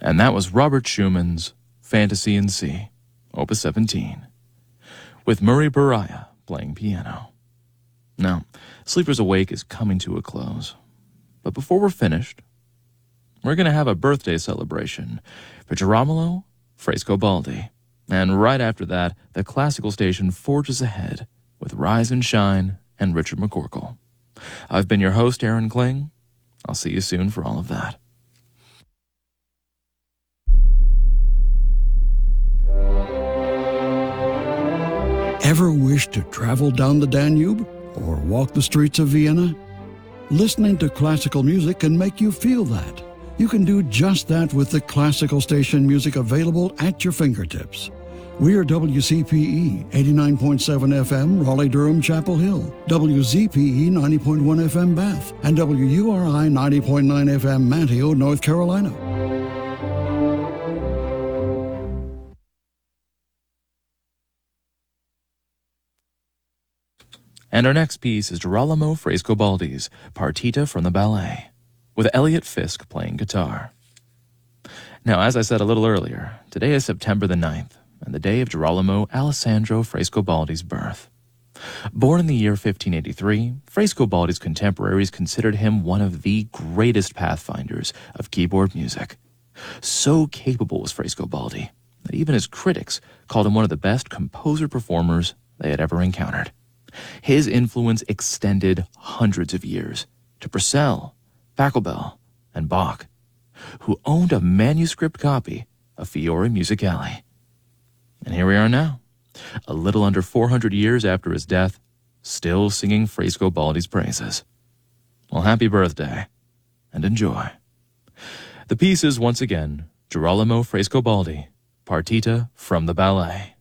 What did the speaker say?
And that was Robert Schumann's Fantasy in C, Opus 17, with Murray Baraya playing piano. Now, Sleepers Awake is coming to a close. But before we're finished, we're going to have a birthday celebration for Girolamo Frescobaldi. And right after that, the classical station forges ahead with Rise and Shine and Richard McCorkle. I've been your host, Aaron Kling. I'll see you soon for all of that. Ever wish to travel down the Danube or walk the streets of Vienna? Listening to classical music can make you feel that. You can do just that with the classical station music available at your fingertips. We are WCPE 89.7 FM, Raleigh-Durham, Chapel Hill, WZPE 90.1 FM, Bath, and WURI 90.9 FM, Manteo, North Carolina. And our next piece is Girolamo Frescobaldi's Partita from the Ballet, with Elliot Fisk playing guitar. Now, as I said a little earlier, today is September the 9th, and the day of Girolamo Alessandro Frescobaldi's birth. Born in the year 1583, Frescobaldi's contemporaries considered him one of the greatest pathfinders of keyboard music. So capable was Frescobaldi that even his critics called him one of the best composer-performers they had ever encountered. His influence extended hundreds of years to Purcell, Pachelbel, and Bach, who owned a manuscript copy of Fiori Musicale. And here we are now, a little under 400 years after his death, still singing Frescobaldi's praises. Well, happy birthday, and enjoy. The piece is once again Girolamo Frescobaldi, Partita from the Ballet.